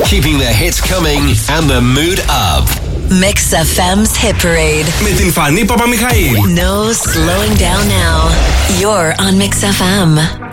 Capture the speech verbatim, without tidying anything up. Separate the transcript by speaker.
Speaker 1: keeping the hits coming and the mood up.
Speaker 2: Mix F M's Hit Parade.
Speaker 3: Με την Φανή Παπαμιχαήλ.
Speaker 2: No slowing down now. You're on Mix F M.